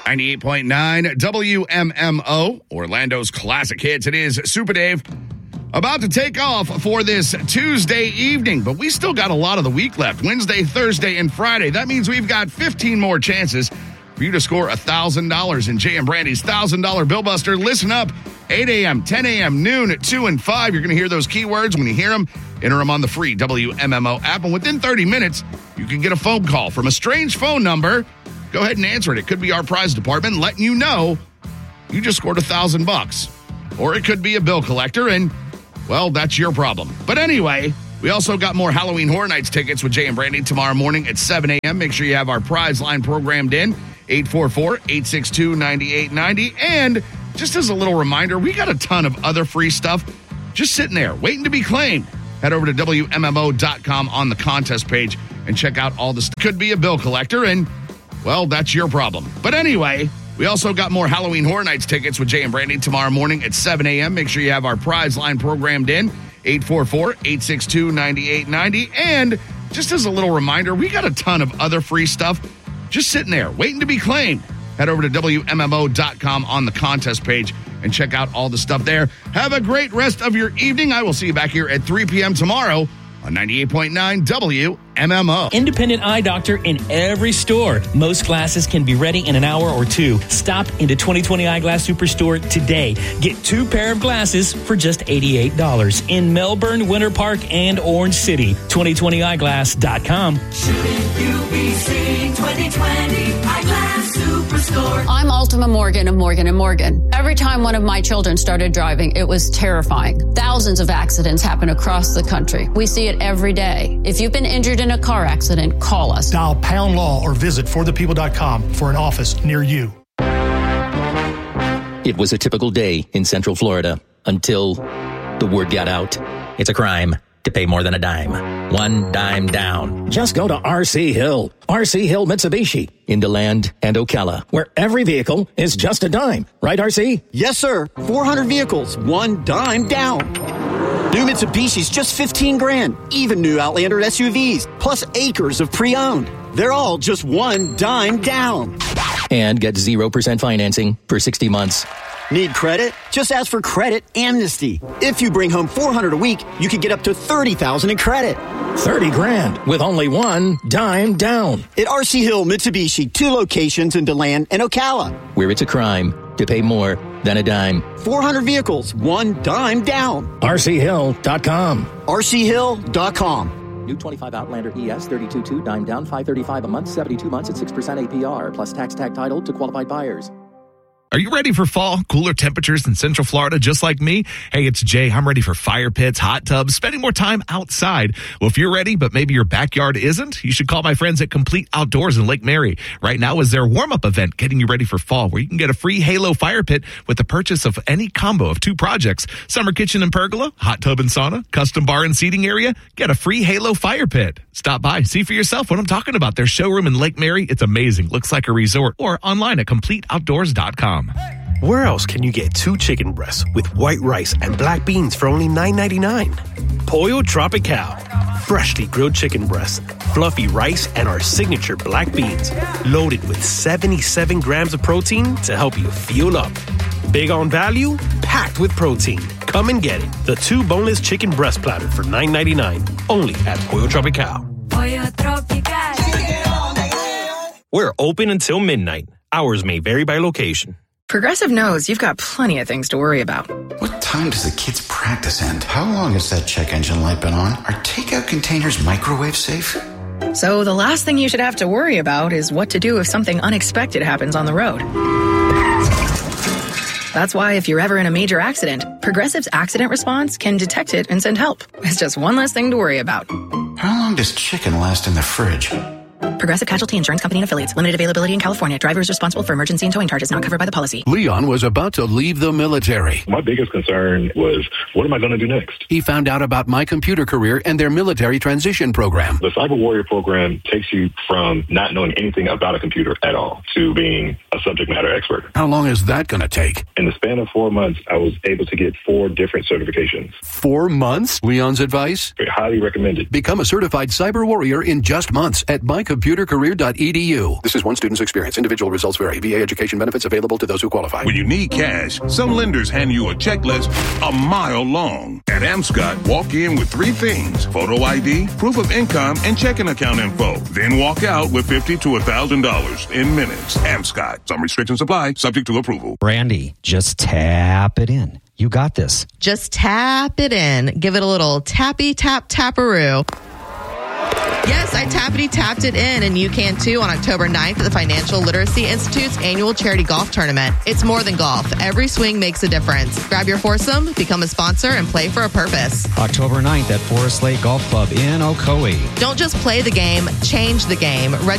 98.9 WMMO, Orlando's classic hits. It is Super Dave about to take off for this Tuesday evening, but we still got a lot of the week left. Wednesday, Thursday, and Friday. That means we've got 15 more chances for you to score $1,000 in Jay and Brandy's $1,000 Bill Buster. Listen up, 8 a.m., 10 a.m., noon, 2 and 5. You're going to hear those keywords. When you hear them, enter them on the free WMMO app, and within 30 minutes, you can get a phone call from a strange phone number. Go ahead and answer it. It could be our prize department letting you know you just scored $1,000. Or it could be a bill collector, and, well, that's your problem. But anyway, we also got more Halloween Horror Nights tickets with Jay and Brandy tomorrow morning at 7 a.m. Make sure you have our prize line programmed in, 844-862-9890. And just as a little reminder, we got a ton of other free stuff just sitting there, waiting to be claimed. Head over to WMMO.com on the contest page and check out all this. Could be a bill collector, and, well, that's your problem. But anyway, we also got more Halloween Horror Nights tickets with Jay and Brandy tomorrow morning at 7 a.m. Make sure you have our prize line programmed in, 844-862-9890. And just as a little reminder, we got a ton of other free stuff just sitting there, waiting to be claimed. Head over to WMMO.com on the contest page and check out all the stuff there. Have a great rest of your evening. I will see you back here at 3 p.m. tomorrow on 98.9 WMMO. Independent eye doctor in every store. Most glasses can be ready in an hour or two. Stop into 2020 Eyeglass Superstore today. Get 2 pair of glasses for just $88 in Melbourne, Winter Park, and Orange City. 2020eyeglass.com. Shouldn't you be seeing 2020 Eyeglass Superstore? I'm Ultima Morgan of Morgan & Morgan. Every time one of my children started driving, it was terrifying. Thousands of accidents happen across the country. We see it every day. If you've been injured in a car accident, call us. Dial pound law or visit forthepeople.com for an office near you. It was a typical day in Central Florida until the word got out. It's a crime to pay more than a dime. One dime down. Just go to RC Hill. RC Hill Mitsubishi in DeLand and Ocala, where every vehicle is just a dime. Right, RC? Yes, sir. 400 vehicles, one dime down. New Mitsubishi's just $15,000. Even new Outlander SUVs, plus acres of pre-owned. They're all just one dime down. And get 0% financing for 60 months. Need credit? Just ask for Credit Amnesty. If you bring home $400 a week, you could get up to $30,000 in credit. $30,000 with only one dime down. At RC Hill Mitsubishi, 2 locations in DeLand and Ocala. Where it's a crime to pay more than a dime. 400 vehicles, one dime down. RCHill.com. RCHill.com. New 25 Outlander ES 32.2 dime down, $535 a month, 72 months at 6% APR, plus tax tag title to qualified buyers. Are you ready for fall? Cooler temperatures in Central Florida, just like me? Hey, it's Jay. I'm ready for fire pits, hot tubs, spending more time outside. Well, if you're ready, but maybe your backyard isn't, you should call my friends at Complete Outdoors in Lake Mary. Right now is their warm-up event, getting you ready for fall, where you can get a free Halo fire pit with the purchase of any combo of 2 projects. Summer kitchen and pergola, hot tub and sauna, custom bar and seating area. Get a free Halo fire pit. Stop by, see for yourself what I'm talking about. Their showroom in Lake Mary, it's amazing. Looks like a resort. Or online at CompleteOutdoors.com. Where else can you get 2 chicken breasts with white rice and black beans for only $9.99? Pollo Tropical. Freshly grilled chicken breasts, fluffy rice, and our signature black beans. Loaded with 77 grams of protein to help you fuel up. Big on value, packed with protein. Come and get it. The 2 boneless chicken breast platter for $9.99. Only at Pollo Tropical. Pollo Tropical. We're open until midnight. Hours may vary by location. Progressive knows you've got plenty of things to worry about. What time does the kids' practice end? How long has that check engine light been on? Are takeout containers microwave safe? So the last thing you should have to worry about is what to do if something unexpected happens on the road. That's why if you're ever in a major accident, Progressive's accident response can detect it and send help. It's just one less thing to worry about. How long does chicken last in the fridge? Progressive Casualty Insurance Company and Affiliates. Limited availability in California. Driver is responsible for emergency and towing charges not covered by the policy. Leon was about to leave the military. My biggest concern was, what am I going to do next? He found out about My Computer Career and their military transition program. The Cyber Warrior program takes you from not knowing anything about a computer at all to being a subject matter expert. How long is that going to take? In the span of 4 months, I was able to get 4 different certifications. 4 months? Leon's advice? Highly recommended. Become a certified cyber warrior in just months at My computercareer.edu. This is one student's experience. Individual results vary. VA education benefits available to those who qualify. When you need cash, some lenders hand you a checklist a mile long. At Amscot, walk in with 3 things: photo ID, proof of income, and checking account info. Then walk out with $50 to $1,000 in minutes. Amscot. Some restrictions apply, subject to approval. Brandy, just tap it in. You got this. Just tap it in. Give it a little tappy tap taparoo. Yes, I tappity-tapped it in, and you can too on October 9th at the Financial Literacy Institute's annual charity golf tournament. It's more than golf. Every swing makes a difference. Grab your foursome, become a sponsor, and play for a purpose. October 9th at Forest Lake Golf Club in Ocoee. Don't just play the game, change the game.